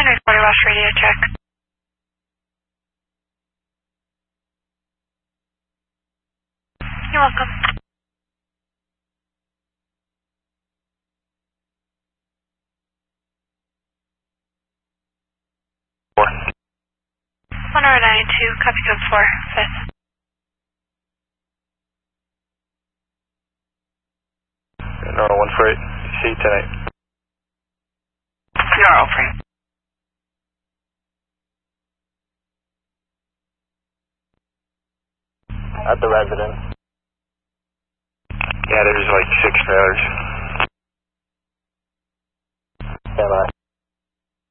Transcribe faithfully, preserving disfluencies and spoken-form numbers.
Henry forty West radio check. You're welcome. Four. one oh nine two, copy code four, fifth. No, one four eight, C ten eight. You're open. At the residence. Yeah, there's like six trailers. Stand by.